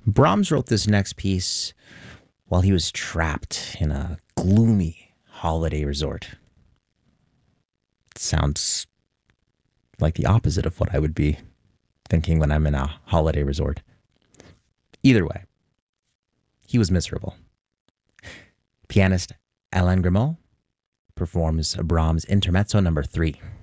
Brahms wrote this next piece while he was trapped in a gloomy holiday resort. It sounds like the opposite of what I would be thinking when I'm in a holiday resort. Either way, he was miserable. Pianist Alain Grimaud performs Brahms' Intermezzo number 3.